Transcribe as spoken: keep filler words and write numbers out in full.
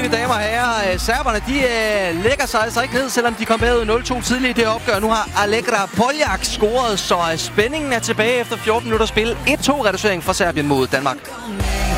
mine damer og herrer. Serberne, de øh, lægger sig altså ikke ned, selvom de kom bagud nul to tidligt i det opgør. Nu har Allegra Poljak scoret, så spændingen er tilbage efter fjorten minutter spil. et to reducering for Serbien mod Danmark.